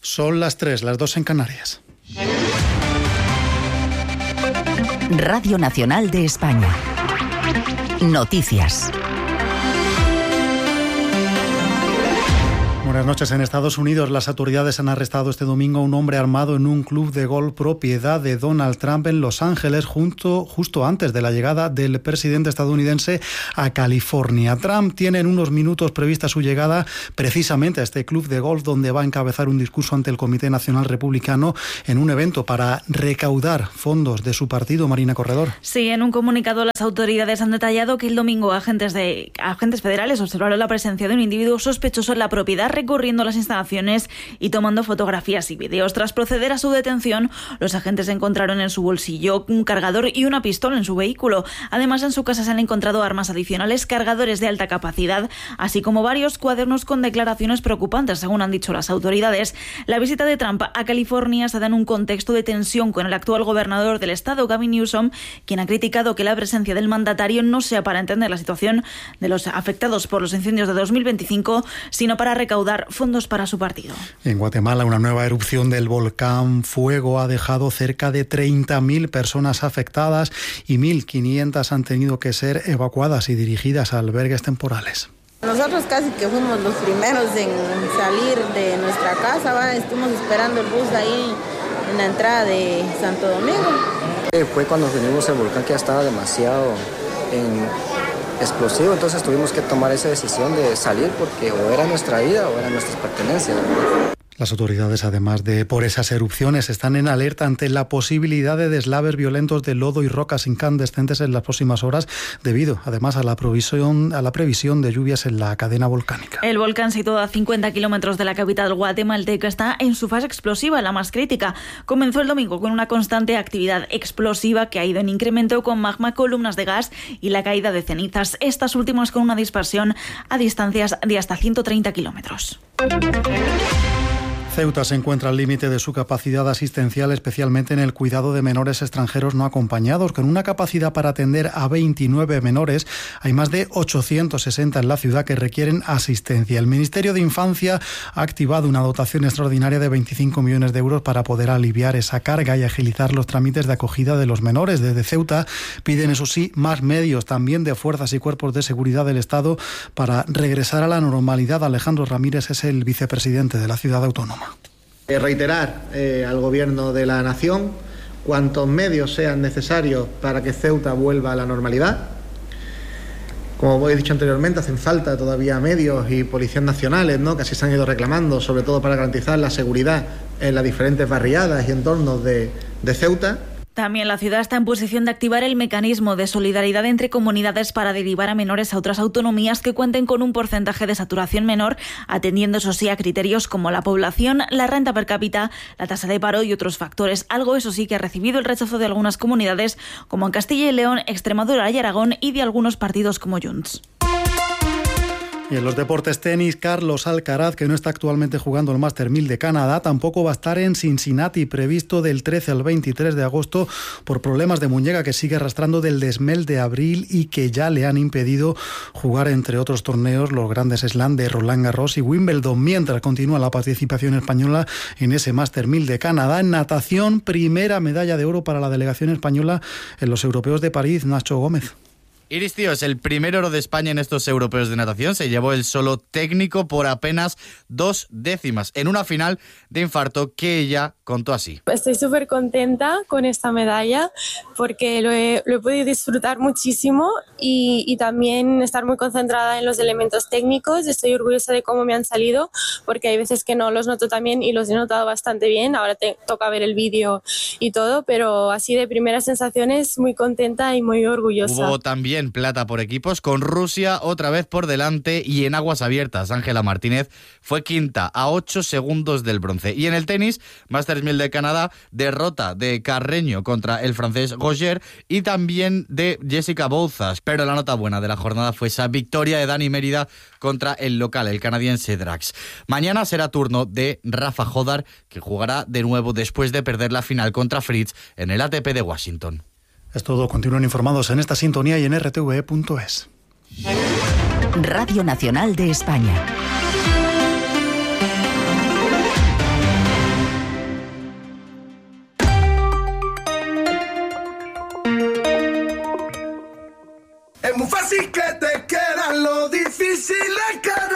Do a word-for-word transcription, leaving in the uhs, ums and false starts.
Son las tres, las dos en Canarias. Radio Nacional de España. Noticias. Buenas noches. En Estados Unidos, las autoridades han arrestado este domingo a un hombre armado en un club de golf propiedad de Donald Trump en Los Ángeles, justo, justo antes de la llegada del presidente estadounidense a California. Trump tiene en unos minutos prevista su llegada precisamente a este club de golf, donde va a encabezar un discurso ante el Comité Nacional Republicano en un evento para recaudar fondos de su partido. Marina Corredor. Sí, en un comunicado las autoridades han detallado que el domingo agentes, de, agentes federales observaron la presencia de un individuo sospechoso en la propiedad, recorriendo las instalaciones y tomando fotografías y vídeos. Tras proceder a su detención, los agentes encontraron en su bolsillo un cargador y una pistola en su vehículo. Además, en su casa se han encontrado armas adicionales, cargadores de alta capacidad, así como varios cuadernos con declaraciones preocupantes, según han dicho las autoridades. La visita de Trump a California se da en un contexto de tensión con el actual gobernador del estado, Gavin Newsom, quien ha criticado que la presencia del mandatario no sea para entender la situación de los afectados por los incendios de dos mil veinticinco, sino para recaudar fondos para su partido. En Guatemala, una nueva erupción del volcán Fuego ha dejado cerca de treinta mil personas afectadas y mil quinientas han tenido que ser evacuadas y dirigidas a albergues temporales. Nosotros casi que fuimos los primeros en salir de nuestra casa, ¿va? Estuvimos esperando el bus ahí en la entrada de Santo Domingo. Eh, fue cuando venimos el volcán que ya estaba demasiado en... explosivo, entonces tuvimos que tomar esa decisión de salir porque o era nuestra vida o eran nuestras pertenencias. Las autoridades, además de por esas erupciones, están en alerta ante la posibilidad de deslaves violentos de lodo y rocas incandescentes en las próximas horas, debido además a la previsión, a la previsión de lluvias en la cadena volcánica. El volcán, situado a cincuenta kilómetros de la capital guatemalteca, está en su fase explosiva, la más crítica. Comenzó el domingo con una constante actividad explosiva que ha ido en incremento con magma, columnas de gas y la caída de cenizas, estas últimas con una dispersión a distancias de hasta ciento treinta kilómetros. Ceuta se encuentra al límite de su capacidad asistencial, especialmente en el cuidado de menores extranjeros no acompañados. Con una capacidad para atender a veintinueve menores, hay más de ochocientos sesenta en la ciudad que requieren asistencia. El Ministerio de Infancia ha activado una dotación extraordinaria de veinticinco millones de euros para poder aliviar esa carga y agilizar los trámites de acogida de los menores. Desde Ceuta piden, eso sí, más medios, también de fuerzas y cuerpos de seguridad del Estado, para regresar a la normalidad. Alejandro Ramírez es el vicepresidente de la ciudad autónoma. Eh, reiterar eh, al Gobierno de la Nación cuantos medios sean necesarios para que Ceuta vuelva a la normalidad. Como he dicho anteriormente, hacen falta todavía medios y policías nacionales, ¿no?, que así se han ido reclamando, sobre todo para garantizar la seguridad en las diferentes barriadas y entornos de, de Ceuta. También la ciudad está en posición de activar el mecanismo de solidaridad entre comunidades para derivar a menores a otras autonomías que cuenten con un porcentaje de saturación menor, atendiendo, eso sí, a criterios como la población, la renta per cápita, la tasa de paro y otros factores. Algo, eso sí, que ha recibido el rechazo de algunas comunidades, como en Castilla y León, Extremadura y Aragón, y de algunos partidos como Junts. Y en los deportes, tenis, Carlos Alcaraz, que no está actualmente jugando el Master mil de Canadá, tampoco va a estar en Cincinnati, previsto del trece al veintitrés de agosto, por problemas de muñeca que sigue arrastrando del desmel de abril y que ya le han impedido jugar, entre otros torneos, los grandes slam de Roland Garros y Wimbledon, mientras continúa la participación española en ese Master mil de Canadá. En natación, primera medalla de oro para la delegación española en los europeos de París. Nacho Gómez. Iris Tíos, el primer oro de España en estos europeos de natación, se llevó el solo técnico por apenas dos décimas en una final de infarto que ella contó así. Estoy súper contenta con esta medalla porque lo he, lo he podido disfrutar muchísimo y, y también estar muy concentrada en los elementos técnicos. Estoy orgullosa de cómo me han salido porque hay veces que no los noto tan bien y los he notado bastante bien. Ahora te toca ver el vídeo y todo, pero así de primeras sensaciones muy contenta y muy orgullosa. Hubo también plata por equipos, con Rusia otra vez por delante, y en aguas abiertas Ángela Martínez fue quinta a ocho segundos del bronce. Y en el tenis, Masters mil de Canadá, derrota de Carreño contra el francés Roger y también de Jessica Bouzas. Pero la nota buena de la jornada fue esa victoria de Dani Mérida contra el local, el canadiense Drax. Mañana será turno de Rafa Jodar, que jugará de nuevo después de perder la final contra Fritz en el A T P de Washington. Es todo. Continúen informados en esta sintonía y en r t v e punto es. Radio Nacional de España. Es muy fácil que te queda, lo difícil es que